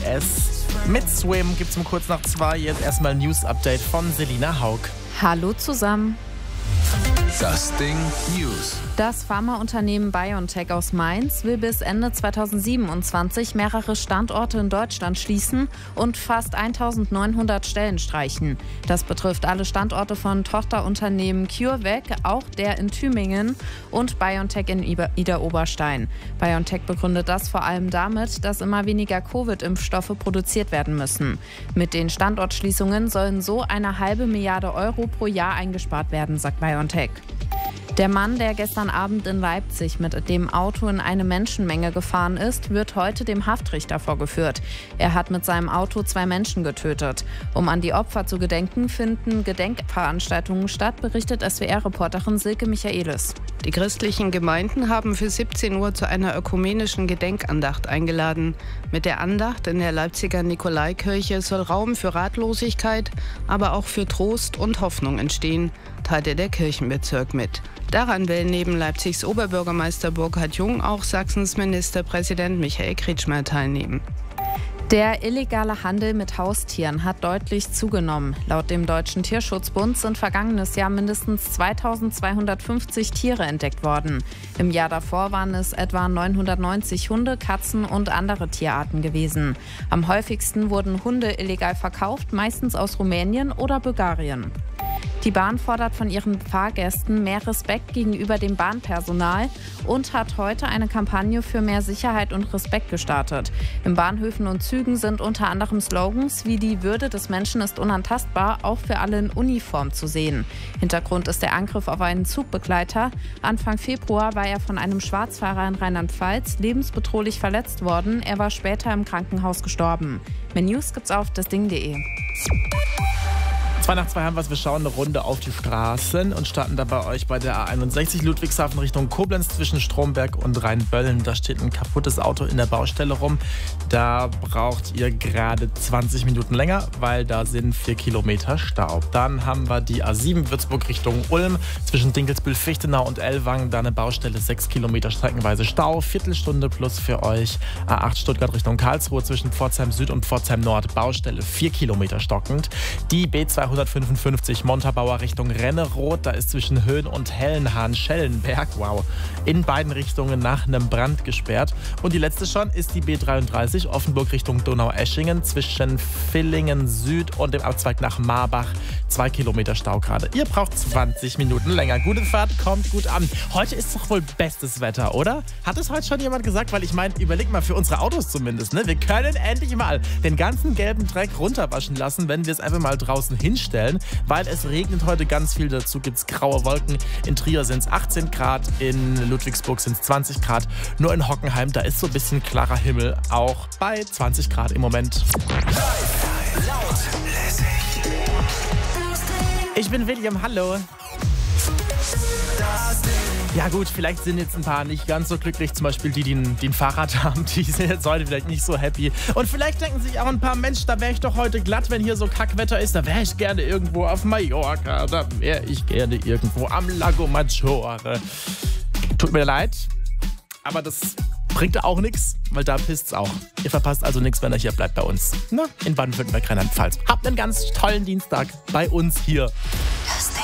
BTS. Mit Swim gibt's um kurz nach 2 jetzt erstmal ein News-Update von Selina Haug. Hallo zusammen. Das Ding News. Das Pharmaunternehmen BioNTech aus Mainz will bis Ende 2027 mehrere Standorte in Deutschland schließen und fast 1900 Stellen streichen. Das betrifft alle Standorte von Tochterunternehmen CureVac, auch der in Tübingen und BioNTech in Idar-Oberstein. BioNTech begründet das vor allem damit, dass immer weniger Covid-Impfstoffe produziert werden müssen. Mit den Standortschließungen sollen so 1,5 Milliarde Euro pro Jahr eingespart werden, sagt BioNTech. Der Mann, der gestern Abend in Leipzig mit dem Auto in eine Menschenmenge gefahren ist, wird heute dem Haftrichter vorgeführt. Er hat mit seinem Auto 2 Menschen getötet. Um an die Opfer zu gedenken, finden Gedenkveranstaltungen statt, berichtet SWR-Reporterin Silke Michaelis. Die christlichen Gemeinden haben für 17 Uhr zu einer ökumenischen Gedenkandacht eingeladen. Mit der Andacht in der Leipziger Nikolaikirche soll Raum für Ratlosigkeit, aber auch für Trost und Hoffnung entstehen, teilte der Kirchenbezirk mit. Daran will neben Leipzigs Oberbürgermeister Burkhard Jung auch Sachsens Ministerpräsident Michael Kretschmer teilnehmen. Der illegale Handel mit Haustieren hat deutlich zugenommen. Laut dem Deutschen Tierschutzbund sind vergangenes Jahr mindestens 2250 Tiere entdeckt worden. Im Jahr davor waren es etwa 990 Hunde, Katzen und andere Tierarten gewesen. Am häufigsten wurden Hunde illegal verkauft, meistens aus Rumänien oder Bulgarien. Die Bahn fordert von ihren Fahrgästen mehr Respekt gegenüber dem Bahnpersonal und hat heute eine Kampagne für mehr Sicherheit und Respekt gestartet. In Bahnhöfen und Zügen sind unter anderem Slogans wie „Die Würde des Menschen ist unantastbar" auch für alle in Uniform zu sehen. Hintergrund ist der Angriff auf einen Zugbegleiter. Anfang Februar war er von einem Schwarzfahrer in Rheinland-Pfalz lebensbedrohlich verletzt worden. Er war später im Krankenhaus gestorben. Mehr News gibt's auf dasding.de. 2 nach 2 haben wir es. Wir schauen eine Runde auf die Straßen und starten da bei euch bei der A61 Ludwigshafen Richtung Koblenz zwischen Stromberg und Rheinböllen. Da steht ein kaputtes Auto in der Baustelle rum. Da braucht ihr gerade 20 Minuten länger, weil da sind 4 Kilometer Stau. Dann haben wir die A7 Würzburg Richtung Ulm zwischen Dinkelsbühl-Fichtenau und Ellwangen. Da eine Baustelle, 6 Kilometer streckenweise Stau. Viertelstunde plus für euch. A8 Stuttgart Richtung Karlsruhe zwischen Pforzheim Süd und Pforzheim Nord. Baustelle, 4 Kilometer stockend. Die B255 Montabaur Richtung Renneroth, da ist zwischen Höhen und Hellenhahn-Schellenberg, in beiden Richtungen nach einem Brand gesperrt. Und die letzte schon ist die B33 Offenburg Richtung Donaueschingen zwischen Villingen Süd und dem Abzweig nach Marbach. 2 Kilometer Stau gerade. Ihr braucht 20 Minuten länger. Gute Fahrt, kommt gut an. Heute ist doch wohl bestes Wetter, oder? Hat es heute schon jemand gesagt? Weil ich meine, überleg mal für unsere Autos zumindest, ne? Wir können endlich mal den ganzen gelben Dreck runterwaschen lassen, wenn wir es einfach mal draußen hinstellen, weil es regnet heute ganz viel. Dazu gibt es graue Wolken. In Trier sind es 18 Grad, in Ludwigsburg sind es 20 Grad. Nur in Hockenheim, da ist so ein bisschen klarer Himmel, auch bei 20 Grad im Moment. Laut, lässig. Ich bin William, hallo. Ja gut, vielleicht sind jetzt ein paar nicht ganz so glücklich, zum Beispiel die ein Fahrrad haben, die sind jetzt heute vielleicht nicht so happy. Und vielleicht denken sich auch ein paar, Mensch, da wäre ich doch heute glatt, wenn hier so Kackwetter ist, da wäre ich gerne irgendwo auf Mallorca, da wäre ich gerne irgendwo am Lago Maggiore. Tut mir leid, aber das bringt auch nichts, weil da pisst's auch. Ihr verpasst also nichts, wenn ihr hier bleibt bei uns. Na, in Baden-Württemberg, Rheinland-Pfalz. Habt einen ganz tollen Dienstag bei uns hier.